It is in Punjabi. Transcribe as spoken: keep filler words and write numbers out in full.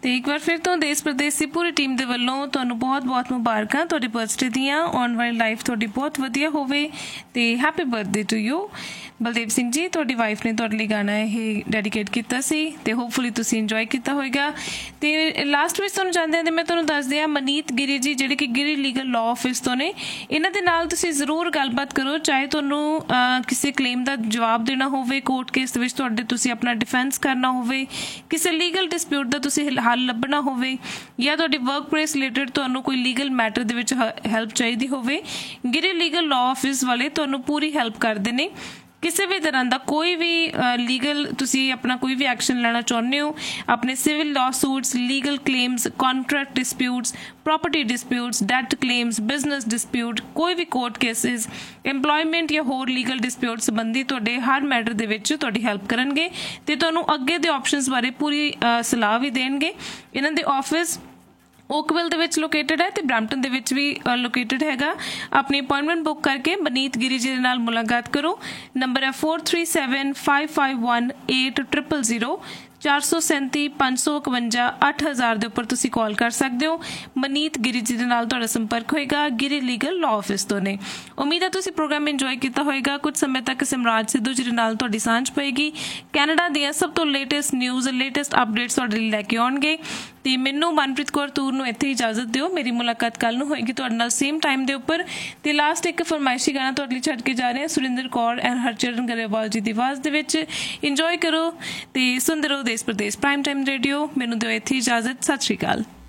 ਤੇ ਇੱਕ ਵਾਰ ਫਿਰ ਤੋਂ ਦੇਸ਼ ਪ੍ਰਦੇਸ਼ ਦੀ ਪੂਰੀ ਟੀਮ ਦੇ ਵੱਲੋਂ ਤੁਹਾਨੂੰ ਬਹੁਤ ਬਹੁਤ ਮੁਬਾਰਕਾਂ ਤੁਹਾਡੇ ਬਰਥਡੇ ਦੀਆਂ। ਆਉਣ ਵਾਲੀ ਲਾਈਫ ਤੁਹਾਡੀ ਬਹੁਤ ਵਧੀਆ ਹੋਵੇ ਤੇ happy birthday to you. Baldev Singh ji, ਤੁਹਾਡੀ ਵਾਈਫ ਨੇ ਤੁਹਾਡੇ ਲਈ ਗਾਣਾ ਇਹ ਡੈਡੀਕੇਟ ਕੀਤਾ ਸੀ ਤੇ ਹੋਪਫੁਲੀ ਤੁਸੀਂ ਇੰਜੋਏ ਕੀਤਾ ਹੋਏਗਾ। ਤੇ ਲਾਸਟ ਵਿੱਚ ਤੁਹਾਨੂੰ ਜਾਣਦੇ ਹਾਂ ਤੇ ਮੈਂ ਤੁਹਾਨੂੰ ਦੱਸ ਦਿਆਂ, ਮਨੀਤ ਗਿਰੀ ਜੀ ਜਿਹੜੇ ਕਿ ਗਿਰੀ ਲੀਗਲ ਲਾਅ ਆਫਿਸ ਤੋਂ ਨੇ, ਇਹਨਾਂ ਦੇ ਨਾਲ ਤੁਸੀਂ ਜ਼ਰੂਰ ਗੱਲਬਾਤ ਕਰੋ। ਚਾਹੇ ਤੁਹਾਨੂੰ ਕਿਸੇ ਕਲੇਮ ਦਾ ਜਵਾਬ ਦੇਣਾ ਹੋਵੇ ਕੋਰਟ ਕੇਸ ਦੇ ਵਿੱਚ, ਤੁਹਾਡੇ ਤੁਸੀਂ ਆਪਣਾ ਡਿਫੈਂਸ ਕਰਨਾ ਹੋਵੇ, ਕਿਸੇ ਲੀਗਲ ਡਿਸਪਿਊਟ ਦਾ ਤੁਸੀਂ ਹੱਲ ਲੱਭਣਾ ਹੋਵੇ, ਜਾਂ ਤੁਹਾਡੀ ਵਰਕ ਪਲੇਸ ਰਿਲੇਟਡ ਤੁਹਾਨੂੰ ਕੋਈ ਲੀਗਲ ਮੈਟਰ ਦੇ ਵਿੱਚ ਹੈਲਪ ਚਾਹੀਦੀ ਹੋਵੇ, ਗਿਰੀ ਲੀਗਲ ਲਾਅ ਆਫਿਸ ਵਾਲੇ ਤੁਹਾਨੂੰ ਪੂਰੀ ਹੈਲਪ ਕਰਦੇ ਨੇ। ਕਿਸੇ ਵੀ ਤਰ੍ਹਾਂ ਦਾ ਕੋਈ ਵੀ ਲੀਗਲ ਤੁਸੀਂ ਆਪਣਾ ਕੋਈ ਵੀ ਐਕਸ਼ਨ ਲੈਣਾ ਚਾਹੁੰਦੇ ਹੋ, ਆਪਣੇ civil law suits, legal claims, ਕॉन्ट्रैक्ट disputes, property disputes, that claims, business dispute, ਕੋਈ ਵੀ ਕੋਰਟ ਕੇਸਿਸ, ਇੰਪਲੋਇਮੈਂਟ ਜਾਂ ਹੋਰ ਲੀਗਲ ਡਿਸਪਿਊਟ ਸੰਬੰਧੀ ਤੁਹਾਡੇ ਹਰ ਮੈਟਰ ਦੇ ਵਿੱਚ ਤੁਹਾਡੀ ਹੈਲਪ ਕਰਨਗੇ ਤੇ ਤੁਹਾਨੂੰ ਅੱਗੇ ਦੇ ਆਪਸ਼ਨਸ ਬਾਰੇ ਪੂਰੀ ਸਲਾਹ ਵੀ ਦੇਣਗੇ। ਇਹਨਾਂ ਦੇ ਆਫਿਸ ਓਕਵਿਲ ਦੇ ਵਿੱਚ ਲੋਕੇਟਡ ਹੈ ਤੇ ਬਰੈਂਪਟਨ ਦੇ ਵਿੱਚ ਵੀ ਲੋਕੇਟਡ ਹੈਗਾ। ਆਪਣੀ ਅਪਾਇੰਟਮੈਂਟ ਬੁੱਕ ਕਰਕੇ ਮਨੀਤ ਗਿਰੀ ਜੀ ਦੇ ਨਾਲ ਮੁਲਾਕਾਤ ਕਰੋ। ਨੰਬਰ ਹੈ four three seven five five one eight triple zero ਚਾਰ ਸੌ ਸੈਂਤੀ ਪੰਜ ਸੌ ਇਕਵੰਜਾ ਅੱਠ ਹਜ਼ਾਰ ਦੇ ਉੱਪਰ ਤੁਸੀਂ ਕਾਲ ਕਰ ਸਕਦੇ ਹੋ। ਮਨੀਤ ਗਿਰੀ ਜੀ ਦੇ ਨਾਲ ਤੁਹਾਡਾ ਸੰਪਰਕ ਹੋਏਗਾ, ਗਿਰੀ ਲੀਗਲ ਲਾਅ ਆਫਿਸ ਤੋਂ ਨੇ। ਉਮੀਦ ਹੈ ਤੁਸੀਂ ਪ੍ਰੋਗਰਾਮ ਇੰਜੋਏ ਕੀਤਾ ਹੋਏਗਾ। ਕੁਝ ਸਮੇਂ ਤੱਕ ਸਿਮਰਾਜ ਸਿੱਧੂ ਜੀ ਦੇ ਨਾਲ ਤੁਹਾਡੀ ਸਾਂਝ ਪਏਗੀ। ਕੈਨੇਡਾ ਦੀਆਂ ਸਭ ਤੋਂ ਲੇਟੈਸਟ ਨਿਊਜ਼, ਲੇਟੈਸਟ ਅਪਡੇਟਸ ਤੁਹਾਡੇ ਲਈ ਲੈ ਕੇ ਆਉਣਗੇ। ਤੇ ਮੈਨੂੰ ਮਨਪ੍ਰੀਤ ਕੌਰ ਤੂਰ ਨੂੰ ਇੱਥੇ ਇਜਾਜ਼ਤ ਦਿਓ। ਮੇਰੀ ਮੁਲਾਕਾਤ ਕੱਲ ਨੂੰ ਹੋਏਗੀ ਤੁਹਾਡੇ ਨਾਲ ਸੇਮ ਟਾਈਮ ਦੇ ਉੱਪਰ। ਤੇ ਲਾਸਟ ਇੱਕ ਫਰਮਾਇਸ਼ੀ ਗਾਣਾ ਤੁਹਾਡੇ ਲਈ ਛੱਡ ਕੇ ਜਾ ਰਹੇ ਹਾਂ, ਸੁਰਿੰਦਰ ਕੌਰ ਐਂਡ ਹਰਚਰਨ ਗਰੇਵਾਲ ਜੀ ਦੀ ਆਵਾਜ਼ ਦੇ ਵਿੱਚ। ਇੰਜੋਏ ਕਰੋ ਤੇ ਸੁਣਦੇ ਰਹੋ ਦੇਸ਼ ਪ੍ਰਦੇਸ਼ ਪ੍ਰਾਈਮ ਟਾਈਮ ਰੇਡੀਓ। ਮੈਨੂੰ ਦਿਓ ਇੱਥੇ ਇਜਾਜ਼ਤ। ਸਤਿ ਸ਼੍ਰੀ ਅਕਾਲ।